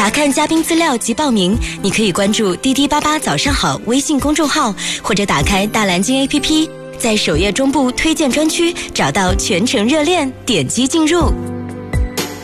查看嘉宾资料及报名，你可以关注滴滴88早上好微信公众号，或者打开大蓝鲸 APP， 在首页中部推荐专区找到全程热恋，点击进入。